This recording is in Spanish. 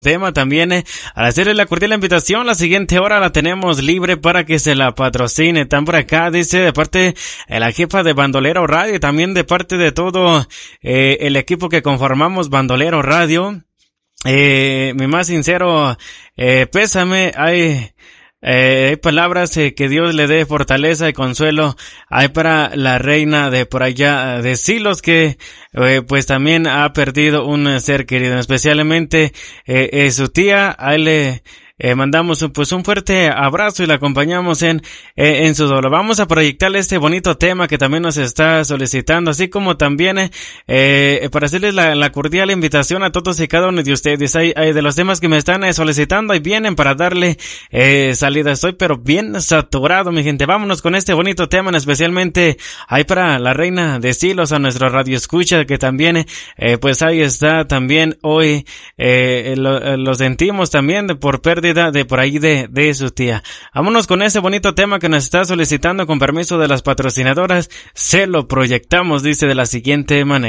tema también, al hacerle la cordial invitación, la siguiente hora la tenemos libre para que se la patrocine. Están por acá, dice, de parte de la jefa de Bandolero Radio, y también de parte de todo el equipo que conformamos Bandolero Radio. Mi más sincero pésame. Hay palabras que Dios le dé fortaleza y consuelo. Hay para la reina de por allá de Silos, que pues también ha perdido un ser querido, especialmente su tía. A él le mandamos un fuerte abrazo y la acompañamos en su dolor. Vamos a proyectarle este bonito tema que también nos está solicitando, así como también para hacerles la cordial invitación a todos y cada uno de ustedes. Hay de los temas que me están solicitando y vienen para darle salida. Estoy pero bien saturado, mi gente. Vámonos con este bonito tema, especialmente hay para la reina de Silos, a nuestro radio escucha, que también pues ahí está también hoy. Lo sentimos también por pérdida de por ahí de su tía. Vámonos con ese bonito tema que nos está solicitando. Con permiso de las patrocinadoras, se lo proyectamos, dice de la siguiente manera.